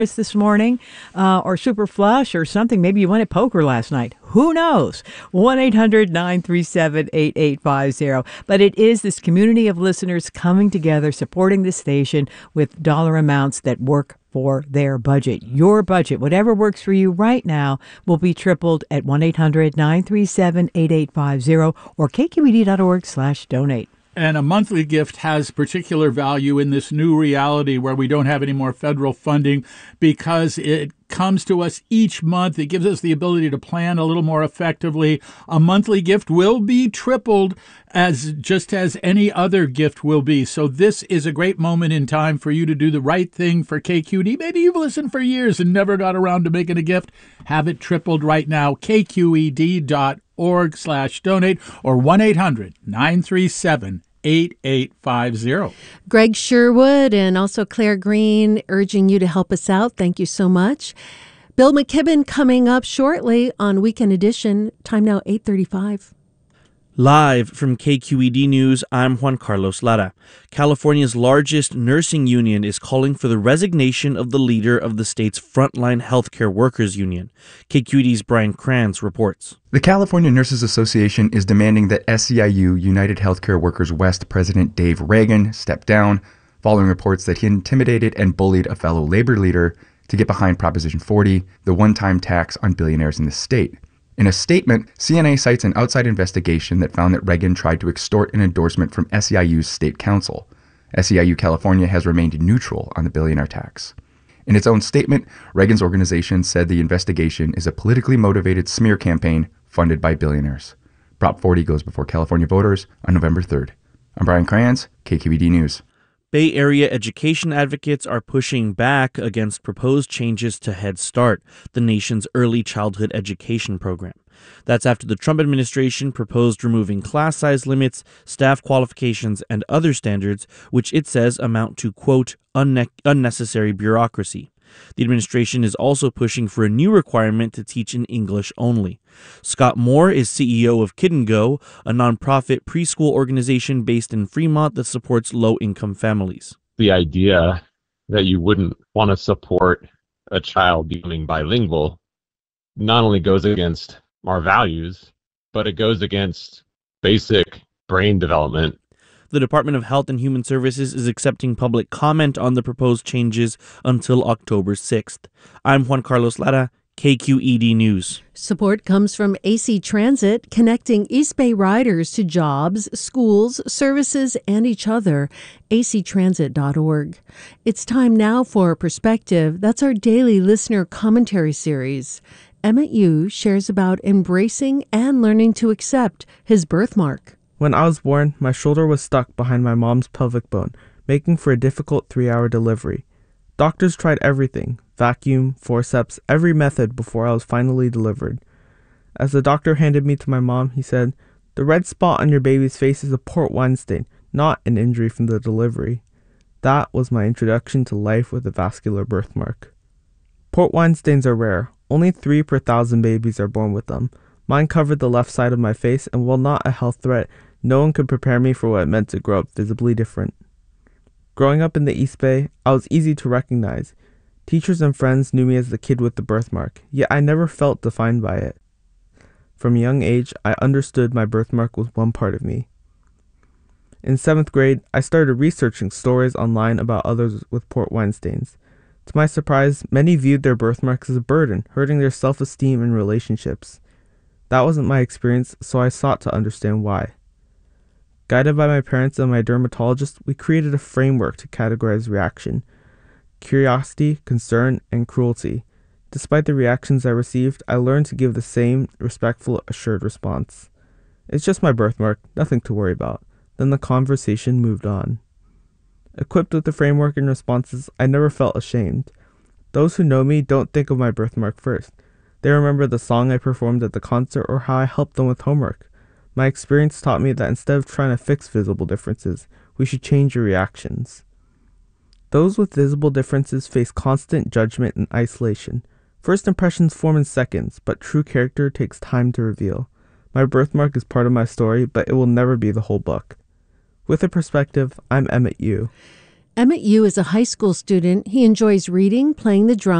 this morning or Super Flush or something. Maybe you went at poker last night. Who knows? 1-800-937-8850. But it is this community of listeners coming together, supporting the station with dollar amounts that work for their budget. Your budget, whatever works for you right now, will be tripled at 1-800-937-8850 or kqed.org/donate. And a monthly gift has particular value in this new reality where we don't have any more federal funding because it comes to us each month. It gives us the ability to plan a little more effectively. A monthly gift will be tripled just as any other gift will be. So this is a great moment in time for you to do the right thing for KQED. Maybe you've listened for years and never got around to making a gift. Have it tripled right now. kqed.org/donate or 1-800-937-8850. Greg Sherwood and also Claire Green urging you to help us out. Thank you so much. Bill McKibben coming up shortly on Weekend Edition. Time now 8:35. Live from KQED News, I'm Juan Carlos Lara. California's largest nursing union is calling for the resignation of the leader of the state's frontline healthcare workers union. KQED's Brian Kranz reports. The California Nurses Association is demanding that SEIU United Healthcare Workers West President Dave Reagan step down following reports that he intimidated and bullied a fellow labor leader to get behind Proposition 40, the one-time tax on billionaires in the state. In a statement, CNA cites an outside investigation that found that Reagan tried to extort an endorsement from SEIU's state council. SEIU California has remained neutral on the billionaire tax. In its own statement, Reagan's organization said the investigation is a politically motivated smear campaign funded by billionaires. Prop 40 goes before California voters on November 3rd. I'm Brian Kranz, KQED News. Bay Area education advocates are pushing back against proposed changes to Head Start, the nation's early childhood education program. That's after the Trump administration proposed removing class size limits, staff qualifications, and other standards, which it says amount to, quote, unnecessary bureaucracy. The administration is also pushing for a new requirement to teach in English only. Scott Moore is CEO of Kid and Go, a nonprofit preschool organization based in Fremont that supports low-income families. The idea that you wouldn't want to support a child becoming bilingual not only goes against our values, but it goes against basic brain development. The Department of Health and Human Services is accepting public comment on the proposed changes until October 6th. I'm Juan Carlos Lara, KQED News. Support comes from AC Transit, connecting East Bay riders to jobs, schools, services, and each other. actransit.org. It's time now for Perspective. That's our daily listener commentary series. Emmett Yu shares about embracing and learning to accept his birthmark. When I was born, my shoulder was stuck behind my mom's pelvic bone, making for a difficult 3-hour delivery. Doctors tried everything, vacuum, forceps, every method before I was finally delivered. As the doctor handed me to my mom, he said, "The red spot on your baby's face is a port wine stain, not an injury from the delivery." That was my introduction to life with a vascular birthmark. Port wine stains are rare. Only 3 per 1,000 babies are born with them. Mine covered the left side of my face, and while not a health threat, no one could prepare me for what it meant to grow up visibly different. Growing up in the East Bay, I was easy to recognize. Teachers and friends knew me as the kid with the birthmark, yet I never felt defined by it. From a young age, I understood my birthmark was one part of me. In 7th grade, I started researching stories online about others with port wine stains. To my surprise, many viewed their birthmarks as a burden, hurting their self-esteem and relationships. That wasn't my experience, so I sought to understand why. Guided by my parents and my dermatologist, we created a framework to categorize reaction: curiosity, concern, and cruelty. Despite the reactions I received, I learned to give the same respectful, assured response. "It's just my birthmark, nothing to worry about." Then the conversation moved on. Equipped with the framework and responses, I never felt ashamed. Those who know me don't think of my birthmark first. They remember the song I performed at the concert or how I helped them with homework. My experience taught me that instead of trying to fix visible differences, we should change your reactions. Those with visible differences face constant judgment and isolation. First impressions form in seconds, but true character takes time to reveal. My birthmark is part of my story, but it will never be the whole book. With a perspective, I'm Emmett Yu. Emmett Yu is a high school student. He enjoys reading, playing the drums,